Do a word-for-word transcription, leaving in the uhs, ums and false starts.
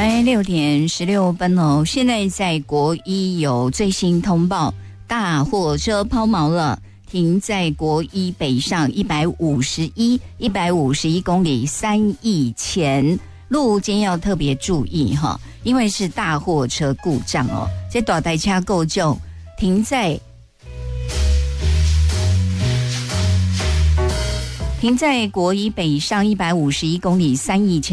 哎，六点十六分哦！现在在国一有最新通报，大货车抛锚了，停在国一北上一百五十一、一百五十一公里三义前，路肩要特别注意哈，因为是大货车故障哦。这大台车够救，停在停在国一北上一百五十一公里三义前。